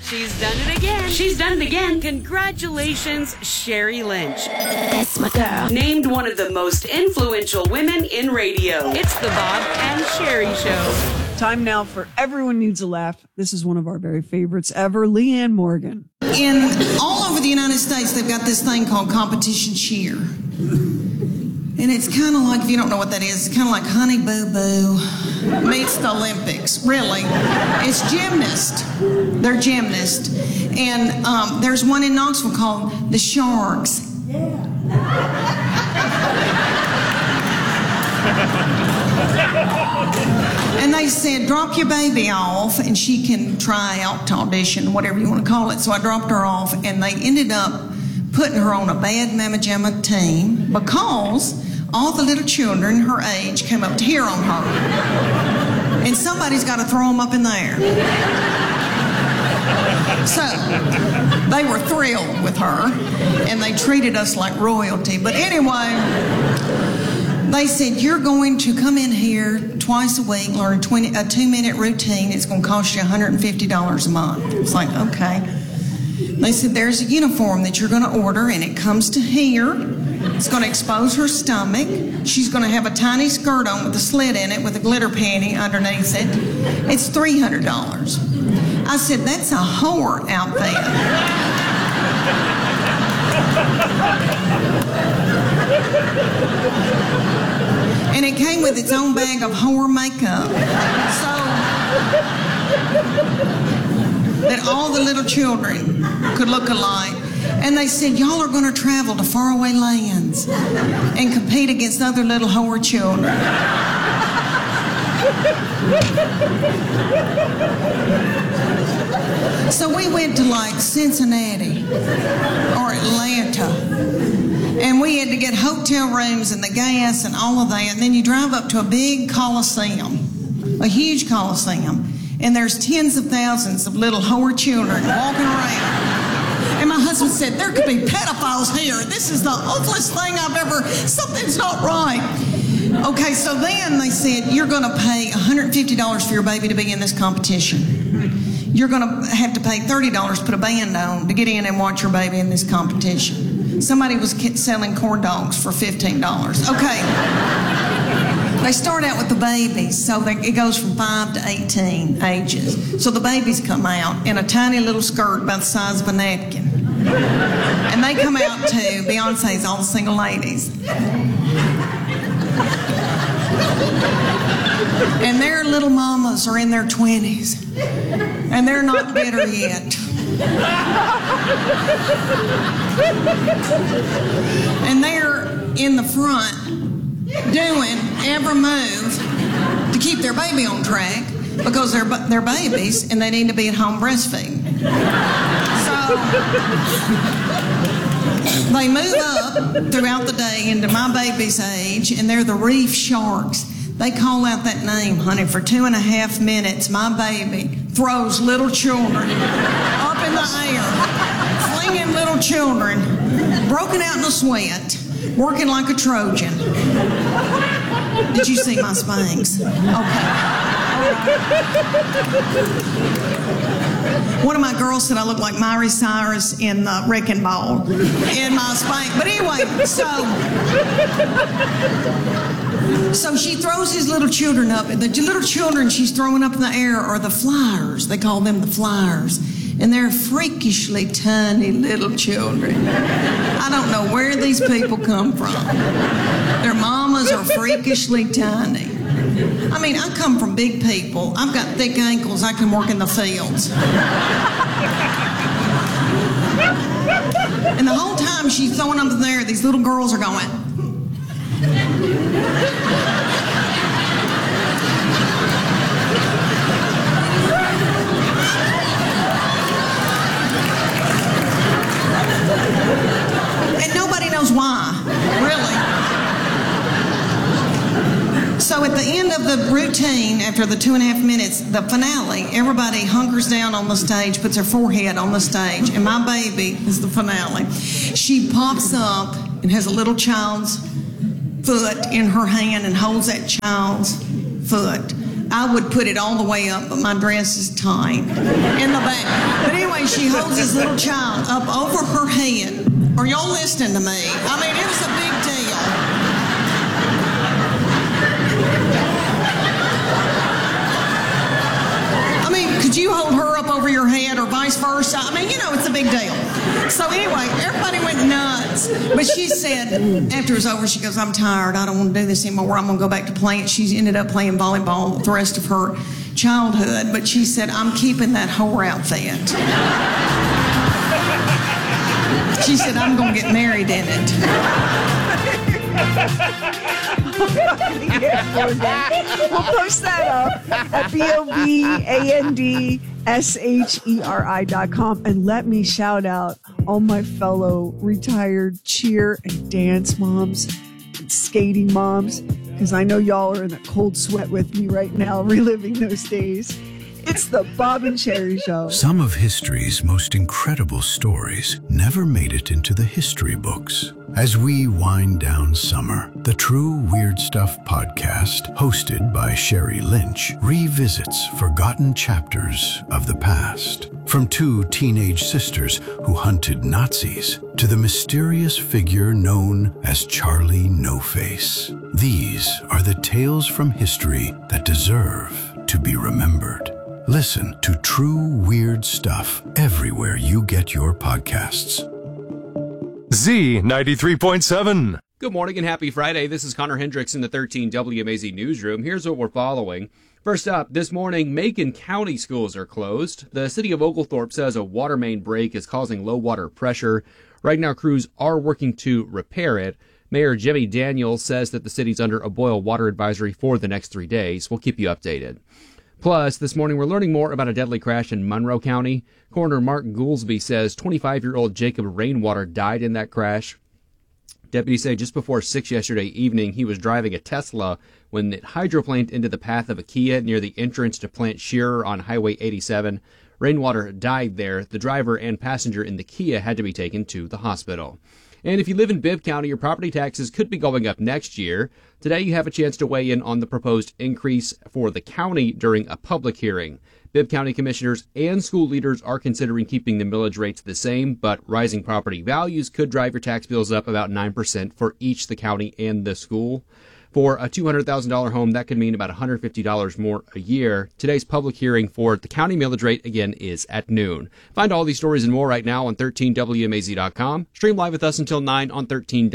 She's done it again. She's done it again. Congratulations, Sherry Lynch. That's my girl. Named one of the most influential women in radio. It's the Bob and Sherry Show. Time now for Everyone Needs a Laugh. This is one of our very favorites ever, Leanne Morgan. In all over the United States, they've got this thing called competition cheer. And it's kind of like, if you don't know what that is, it's kind of like Honey Boo Boo meets the Olympics. Really. It's gymnast. They're gymnasts. And there's one in Knoxville called the Sharks. And they said, drop your baby off and she can try out to audition, whatever you want to call it. So I dropped her off and they ended up putting her on a bad Mamma Jamma team because all the little children her age came up to hear on her. And somebody's got to throw them up in the air. So they were thrilled with her and they treated us like royalty. But anyway, they said, you're going to come in here twice a week, learn a 2-minute routine. It's going to cost you $150 a month. It's like, okay. They said, there's a uniform that you're going to order, and it comes to here. It's going to expose her stomach. She's going to have a tiny skirt on with a slit in it with a glitter panty underneath it. It's $300. I said, that's a whore outfit. And it came with its own bag of whore makeup. So that all the little children could look alike. And they said, y'all are going to travel to faraway lands and compete against other little whore children. So we went to like Cincinnati or Atlanta. And we had to get hotel rooms and the gas and all of that. And then you drive up to a big coliseum, a huge coliseum. And there's tens of thousands of little whore children walking around. And my husband said, there could be pedophiles here. This is the ugliest thing I've ever, something's not right. Okay, so then they said, you're going to pay $150 for your baby to be in this competition. You're going to have to pay $30 to put a band on to get in and watch your baby in this competition. Somebody was selling corn dogs for $15. Okay. They start out with the babies, so it goes from 5 to 18 ages. So the babies come out in a tiny little skirt about the size of a napkin. And they come out to Beyonce's All the Single Ladies. And their little mamas are in their 20s. And they're not bitter yet. And they're in the front doing every move to keep their baby on track because they're babies and they need to be at home breastfeeding. So they move up throughout the day into my baby's age, and they're the reef sharks. They call out that name, honey, for 2.5 minutes. My baby throws little children up in the air, flinging little children, broken out in a sweat, working like a Trojan. Did you see my Spanx? Okay. One of my girls said I look like Miley Cyrus in the Wrecking Ball in my Spanx. But anyway, so she throws these little children up. The little children she's throwing up in the air are the flyers. They call them the flyers. And they're freakishly tiny little children. I don't know where these people come from. Their mamas are freakishly tiny. I mean, I come from big people. I've got thick ankles. I can work in the fields. And the whole time she's throwing up there, these little girls are going. And nobody knows why, really. So at the end of the routine, after the 2.5 minutes, the finale, everybody hunkers down on the stage, puts their forehead on the stage, and my baby is the finale. She pops up and has a little child's foot in her hand and holds that child's foot. I would put it all the way up, but my dress is tight in the back. But anyway, and she holds this little child up over her head. Are y'all listening to me? I mean, it was a big deal. I mean, could you hold her up over your head or vice versa? I mean, it's a big deal. So anyway, everybody went nuts. But she said, after it was over, she goes, I'm tired. I don't want to do this anymore. I'm going to go back to playing. She ended up playing volleyball the rest of her childhood. But she said, I'm keeping that whore outfit. She said, I'm going to get married in it. We'll post that up at BOBANDSHERI.com, and let me shout out all my fellow retired cheer and dance moms and skating moms, because I know y'all are in a cold sweat with me right now, reliving those days. It's the Bob and Sherry Show. Some of history's most incredible stories never made it into the history books. As we wind down summer, the True Weird Stuff podcast, hosted by Sherry Lynch, revisits forgotten chapters of the past. From two teenage sisters who hunted Nazis to the mysterious figure known as Charlie No-Face. These are the tales from history that deserve to be remembered. Listen to True Weird Stuff everywhere you get your podcasts. Z93.7. Good morning and happy Friday. This is Connor Hendricks in the 13 WMAZ newsroom. Here's what we're following. First up, this morning, Macon County schools are closed. The city of Oglethorpe says a water main break is causing low water pressure. Right now, crews are working to repair it. Mayor Jimmy Daniels says that the city's under a boil water advisory for the next 3 days. We'll keep you updated. Plus, this morning we're learning more about a deadly crash in Monroe County. Coroner Mark Goolsby says 25-year-old Jacob Rainwater died in that crash. Deputies say just before 6 yesterday evening, he was driving a Tesla when it hydroplaned into the path of a Kia near the entrance to Plant Shearer on Highway 87. Rainwater died there. The driver and passenger in the Kia had to be taken to the hospital. And if you live in Bibb County, your property taxes could be going up next year. Today, you have a chance to weigh in on the proposed increase for the county during a public hearing. Bibb County commissioners and school leaders are considering keeping the millage rates the same, but rising property values could drive your tax bills up about 9% for each the county and the school. For a $200,000 home, that could mean about $150 more a year. Today's public hearing for the county millage rate, again, is at noon. Find all these stories and more right now on 13WMAZ.com. Stream live with us until 9 on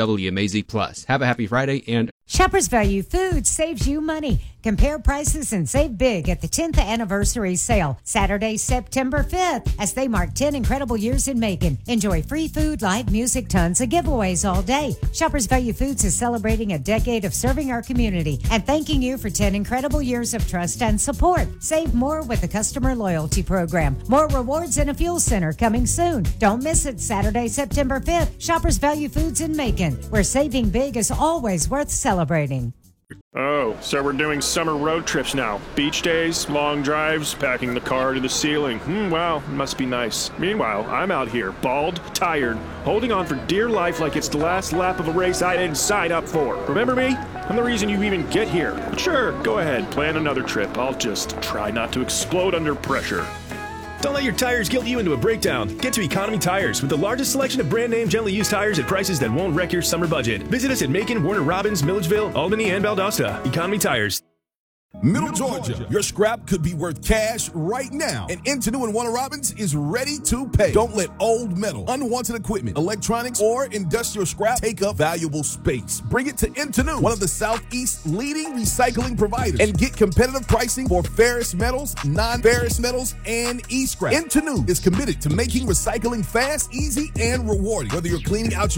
13WMAZ+. Have a happy Friday, and Shoppers Value Foods saves you money. Compare prices and save big at the 10th anniversary sale, Saturday, September 5th, as they mark 10 incredible years in Macon. Enjoy free food, live music, tons of giveaways all day. Shoppers Value Foods is celebrating a decade of serving our community and thanking you for 10 incredible years of trust and support. Save more with the customer loyalty program. More rewards and a fuel center coming soon. Don't miss it, Saturday, September 5th. Shoppers Value Foods in Macon, where saving big is always worth celebrating. Oh, so we're doing summer road trips now. Beach days, long drives, packing the car to the ceiling. Wow, it must be nice. Meanwhile, I'm out here, bald, tired, holding on for dear life like it's the last lap of a race I didn't sign up for. Remember me? I'm the reason you even get here. Sure, go ahead, plan another trip. I'll just try not to explode under pressure. Don't let your tires guilt you into a breakdown. Get to Economy Tires with the largest selection of brand name gently used tires at prices that won't wreck your summer budget. Visit us at Macon, Warner Robins, Milledgeville, Albany, and Valdosta. Economy Tires. Middle Georgia, your scrap could be worth cash right now, and Intenu and Warner Robins is ready to pay. Don't let old metal, unwanted equipment, electronics, or industrial scrap take up valuable space. Bring it to Intenu, one of the Southeast's leading recycling providers, and get competitive pricing for ferrous metals, non-ferrous metals, and e-scrap. Intenu is committed to making recycling fast, easy, and rewarding. Whether you're cleaning out your